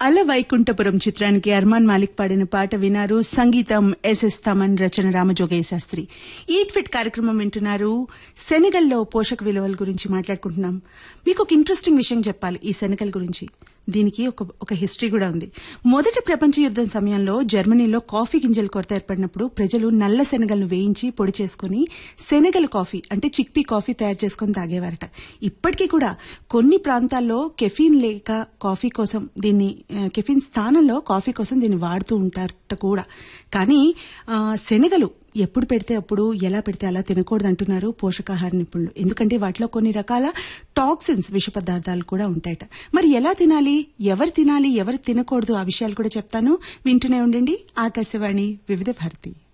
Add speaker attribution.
Speaker 1: అల వైకుంఠపురం చిత్రానికి అర్మాన్ మాలిక్ పాడిన పాట వినారు. సంగీతం ఎస్ఎస్ తమన్, రచన రామజోగయ్య శాస్త్రి. ఈట్ ఫిట్ కార్యక్రమం వింటున్నారు. శనగల్లో పోషక విలువల గురించి మాట్లాడుకుంటున్నాం. మీకు ఒక ఇంట్రెస్టింగ్ విషయం చెప్పాలి ఈ శనగల గురించి. దీనికి ఒక హిస్టరీ కూడా ఉంది. మొదటి ప్రపంచ యుద్దం సమయంలో జర్మనీలో కాఫీ గింజల కొరత ఏర్పడినప్పుడు ప్రజలు నల్ల శనగలను వేయించి పొడి చేసుకుని శనగల కాఫీ అంటే చిక్పీ కాఫీ తయారు చేసుకుని తాగేవారట. ఇప్పటికీ కూడా కొన్ని ప్రాంతాల్లో కెఫీన్ లేక కాఫీ కోసం దీన్ని కెఫీన్ స్థానంలో కాఫీ కోసం దీన్ని వాడుతూ ఉంటారట కూడా. కానీ శనగలు ఎప్పుడు పెడితే అప్పుడు, ఎలా పెడితే అలా తినకూడదు అంటున్నారు పోషకాహార నిపుణులు. ఎందుకంటే వాటిలో కొన్ని రకాల టాక్సిన్స్, విష పదార్థాలు కూడా ఉంటాయట. మరి ఎలా తినాలి, ఎవరు తినకూడదు, ఆ విషయాలు కూడా చెప్తాను. వింటూనే ఉండండి ఆకాశవాణి వివిధ భారతి.